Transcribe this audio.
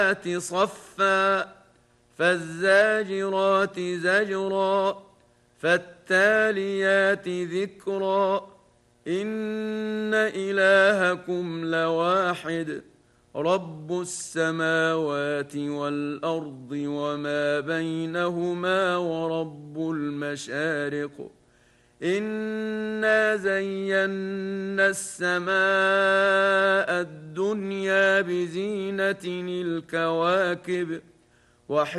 صفا فالزاجرات زجرا فالتاليات ذكرا إن إلهكم لواحد رب السماوات والأرض وما بينهما ورب المشارق إنا زينا السماء الدنيا بزينة الكواكب